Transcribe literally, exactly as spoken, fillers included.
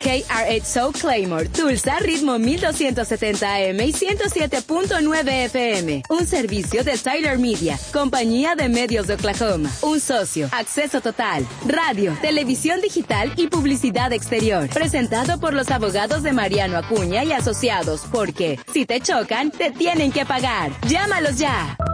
K R ocho Soul Claymore, Tulsa, ritmo mil doscientos setenta A M y ciento siete punto nueve F M. Un servicio de Tyler Media, compañía de medios de Oklahoma. Un socio, acceso total, radio, televisión digital y publicidad exterior. Presentado por los abogados de Mariano Acuña y Asociados, porque si te chocan, te tienen que pagar. Llámalos ya.